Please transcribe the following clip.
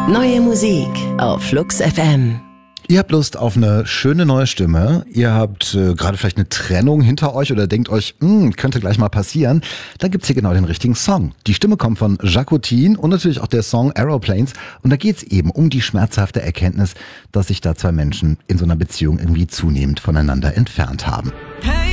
Neue Musik auf Flux FM. Ihr habt Lust auf eine schöne neue Stimme, ihr habt gerade vielleicht eine Trennung hinter euch oder denkt euch, könnte gleich mal passieren, dann gibt's hier genau den richtigen Song. Die Stimme kommt von Jacotin und natürlich auch der Song Aeroplanes und da geht's eben um die schmerzhafte Erkenntnis, dass sich da zwei Menschen in so einer Beziehung irgendwie zunehmend voneinander entfernt haben. Hey!